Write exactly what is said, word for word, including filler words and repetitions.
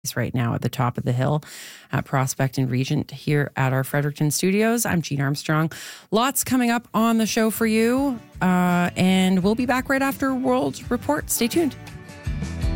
right now at the top of the hill at Prospect and Regent here at our Fredericton studios. I'm Jean Armstrong. Lots coming up on the show for you, uh, and we'll be back right after World Report. Stay tuned.